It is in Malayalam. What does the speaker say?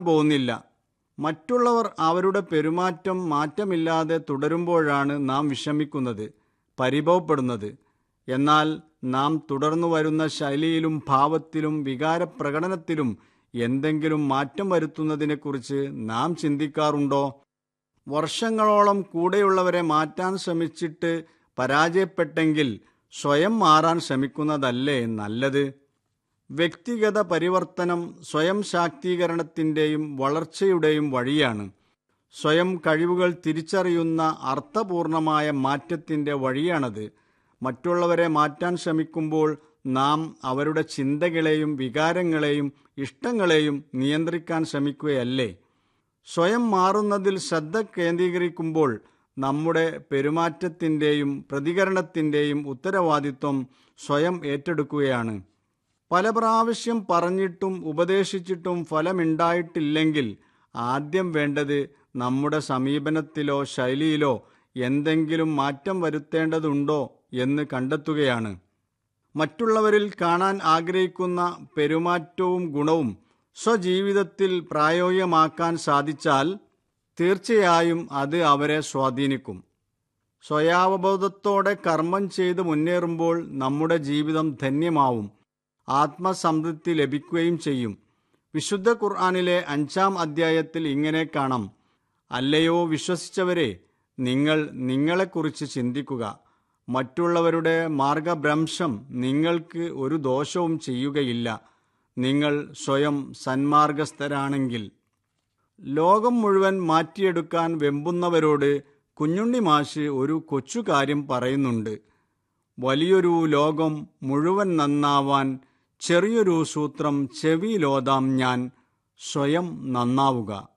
പോകുന്നില്ല. മറ്റുള്ളവർ അവരുടെ പെരുമാറ്റം മാറ്റമില്ലാതെ തുടരുമ്പോഴാണ് നാം വിഷമിക്കുന്നത്, പരിഭവപ്പെടുന്നത്. എന്നാൽ നാം തുടർന്നു വരുന്ന ശൈലിയിലും ഭാവത്തിലും വികാരപ്രകടനത്തിലും എന്തെങ്കിലും മാറ്റം വരുത്തുന്നതിനെക്കുറിച്ച് നാം ചിന്തിക്കാറുണ്ടോ? വർഷങ്ങളോളം കൂടെയുള്ളവരെ മാറ്റാൻ ശ്രമിച്ചിട്ട് പരാജയപ്പെട്ടെങ്കിൽ സ്വയം മാറാൻ ശ്രമിക്കുന്നതല്ലേ നല്ലത്? വ്യക്തിഗത പരിവർത്തനം സ്വയം ശാക്തീകരണത്തിൻ്റെയും വളർച്ചയുടെയും വഴിയാണ്. സ്വയം കഴിവുകൾ തിരിച്ചറിയുന്ന അർത്ഥപൂർണമായ മാറ്റത്തിൻ്റെ വഴിയാണത്. മറ്റുള്ളവരെ മാറ്റാൻ ശ്രമിക്കുമ്പോൾ നാം അവരുടെ ചിന്തകളെയും വികാരങ്ങളെയും ഇഷ്ടങ്ങളെയും നിയന്ത്രിക്കാൻ ശ്രമിക്കുകയല്ലേ? സ്വയം മാറുന്നതിൽ ശ്രദ്ധ കേന്ദ്രീകരിക്കുമ്പോൾ നമ്മുടെ പെരുമാറ്റത്തിൻ്റെയും പ്രതികരണത്തിൻ്റെയും ഉത്തരവാദിത്വം സ്വയം ഏറ്റെടുക്കുകയാണ്. പല പ്രാവശ്യം പറഞ്ഞിട്ടും ഉപദേശിച്ചിട്ടും ഫലമുണ്ടായിട്ടില്ലെങ്കിൽ ആദ്യം വേണ്ടത് നമ്മുടെ സമീപനത്തിലോ ശൈലിയിലോ എന്തെങ്കിലും മാറ്റം വരുത്തേണ്ടതുണ്ടോ എന്ന് കണ്ടെത്തുകയാണ്. മറ്റുള്ളവരിൽ കാണാൻ ആഗ്രഹിക്കുന്ന പെരുമാറ്റവും ഗുണവും സ്വജീവിതത്തിൽ പ്രായോഗികമാക്കാൻ സാധിച്ചാൽ തീർച്ചയായും അത് അവരെ സ്വാധീനിക്കും. സ്വയാവബോധത്തോടെ കർമ്മം ചെയ്ത് മുന്നേറുമ്പോൾ നമ്മുടെ ജീവിതം ധന്യമാവും, ആത്മസംതൃപ്തി ലഭിക്കുകയും ചെയ്യും. വിശുദ്ധ ഖുർആനിലെ 5-ാം അധ്യായത്തിൽ ഇങ്ങനെ കാണാം: അല്ലയോ വിശ്വസിച്ചവരെ, നിങ്ങൾ നിങ്ങളെക്കുറിച്ച് ചിന്തിക്കുക. മറ്റുള്ളവരുടെ മാർഗഭ്രംശം നിങ്ങൾക്ക് ഒരു ദോഷവും ചെയ്യുകയില്ല, നിങ്ങൾ സ്വയം സന്മാർഗസ്ഥരാണെങ്കിൽ. ലോകം മുഴുവൻ മാറ്റിയെടുക്കാൻ വെമ്പുന്നവരോട് കുഞ്ഞുണ്ണി മാഷ് ഒരു കൊച്ചു കാര്യം പറയുന്നുണ്ട്. വലിയൊരു ലോകം മുഴുവൻ നന്നാവാൻ ചെറിയൊരു സൂത്രം ചെവിയിലോതാം ഞാൻ: സ്വയം നന്നാവുക.